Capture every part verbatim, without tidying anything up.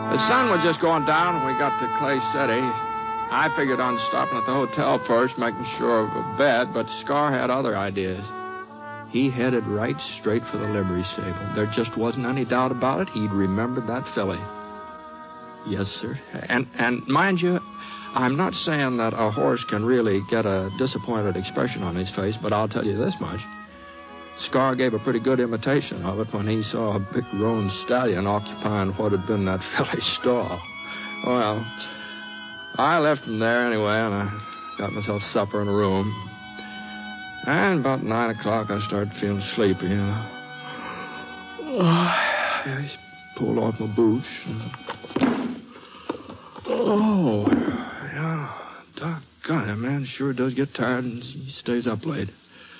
The sun was just going down when we got to Clay City. I figured on stopping at the hotel first, making sure of a bed, but Scar had other ideas. He headed right straight for the livery stable. There just wasn't any doubt about it. He'd remembered that filly. Yes, sir. And, and mind you, I'm not saying that a horse can really get a disappointed expression on his face, but I'll tell you this much. Scar gave a pretty good imitation of it when he saw a big roan stallion occupying what had been that filly's stall. Well, I left him there anyway, and I got myself supper in a room. And about nine o'clock, I started feeling sleepy, you know. Oh, I just pulled off my boots. And... Oh, yeah. Doggone it, man sure does get tired and he stays up late.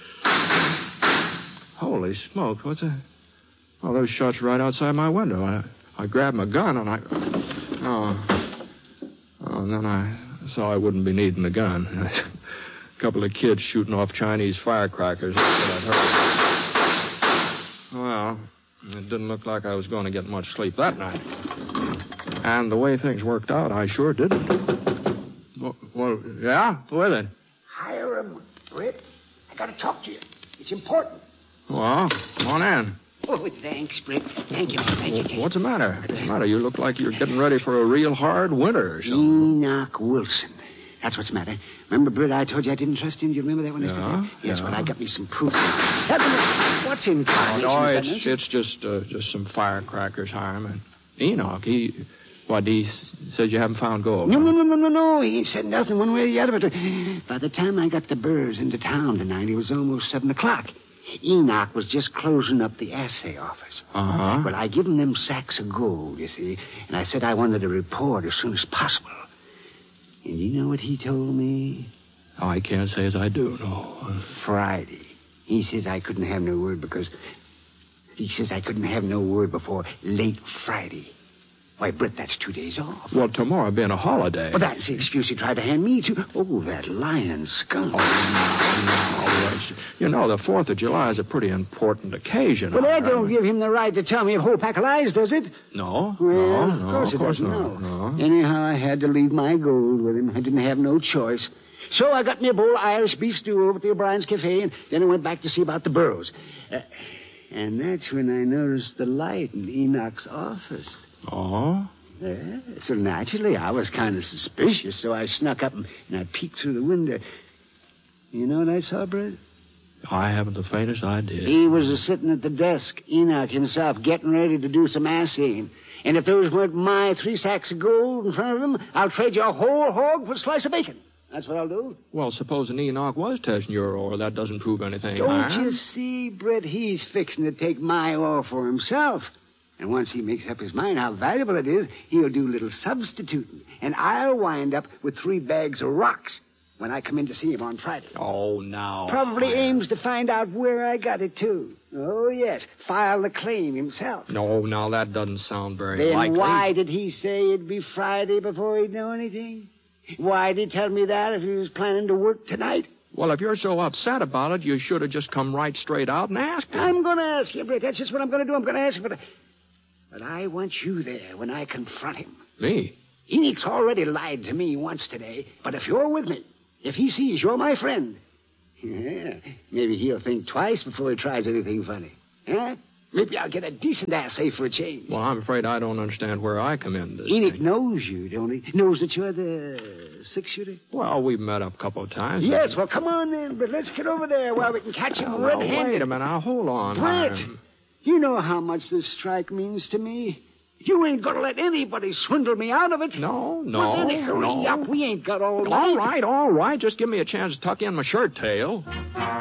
Holy smoke, what's that? Oh, those shots right outside my window. I, I grabbed my gun and I... Oh. Oh, and then I saw I wouldn't be needing the gun. A couple of kids shooting off Chinese firecrackers. That's what I heard. Well, it didn't look like I was going to get much sleep that night. And the way things worked out, I sure didn't. Well, well yeah? Who is it? Hiram, Britt. I got to talk to you. It's important. Well, come on in. Oh, thanks, Britt. Thank you. Thank you. What's the matter? What's the matter? You look like you're getting ready for a real hard winter or something. Enoch Wilson. That's what's the matter. Remember, Britt, I told you I didn't trust him? Do you remember that when yeah, I said that? Yes, yeah. well, I got me some proof. What's in Oh, no, it's, it's just uh, just some firecrackers, Hiram. And Enoch, he... What, he says you haven't found gold? No, no, no, no, no, no. He ain't said nothing one way or the other. But by the time I got the Burrs into town tonight, it was almost seven o'clock. Enoch was just closing up the assay office. Uh-huh. Well, I give him them sacks of gold, you see, and I said I wanted a report as soon as possible. And you know what he told me? Oh, I can't say as I do, no. Friday. He says I couldn't have no word because... He says I couldn't have no word before late Friday. Why, Britt, that's two days off. Well, tomorrow being a holiday. Well, that's the excuse he tried to hand me to. Oh, that lying skunk. Oh, no, no. You know, the fourth of July is a pretty important occasion. Well, that don't give him the right to tell me a whole pack of lies, does it? No, well, no, of no, course of course it doesn't. not. No. no. Anyhow, I had to leave my gold with him. I didn't have no choice. So I got me a bowl of Irish beef stew over at the O'Brien's Cafe, and then I went back to see about the Burros. Uh, and that's when I noticed the light in Enoch's office. Oh? Yeah, so naturally, I was kind of suspicious, so I snuck up and, and I peeked through the window. You know what I saw, Britt? I haven't the faintest idea. He was sitting at the desk, Enoch himself, getting ready to do some assaying. And if those weren't my three sacks of gold in front of him, I'll trade you a whole hog for a slice of bacon. That's what I'll do. Well, supposing Enoch was testing your ore, that doesn't prove anything. Don't huh? you see, Britt? He's fixing to take my ore for himself. And once he makes up his mind how valuable it is, he'll do a little substituting. And I'll wind up with three bags of rocks when I come in to see him on Friday. Oh, now. Probably aims to find out where I got it, too. Oh, yes. File the claim himself. No, now, that doesn't sound very then likely. Then why did he say it'd be Friday before he'd know anything? Why'd he tell me that if he was planning to work tonight? Well, if you're so upset about it, you should have just come right straight out and asked him. I'm going to ask you, Britt. That's just what I'm going to do. I'm going to ask him, but... But I want you there when I confront him. Me? Enoch's already lied to me once today, but if you're with me, if he sees you're my friend, yeah, maybe he'll think twice before he tries anything funny. Huh? Maybe I'll get a decent assay for a change. Well, I'm afraid I don't understand where I come in this Enoch thing. knows you, don't he? Knows that you're the six-shooter? Well, we've met up a couple of times. Yes, well, come on then, but let's get over there while we can catch him oh, red-handed. Wait a minute, now, hold on. Britt, I'm... you know how much this strike means to me. You ain't going to let anybody swindle me out of it. No, no, well, then hurry no. up. We ain't got all night. All right, all right. Just give me a chance to tuck in my shirt tail.